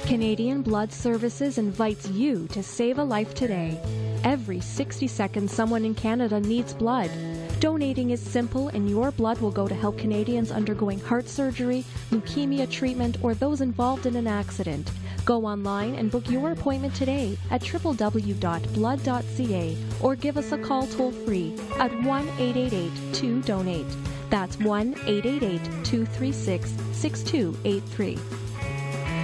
Canadian Blood Services invites you to save a life today. Every 60 seconds, someone in Canada needs blood. Donating is simple, and your blood will go to help Canadians undergoing heart surgery, leukemia treatment, or those involved in an accident. Go online and book your appointment today at www.blood.ca or give us a call toll-free at 1-888-2-DONATE. That's 1-888-236-6283.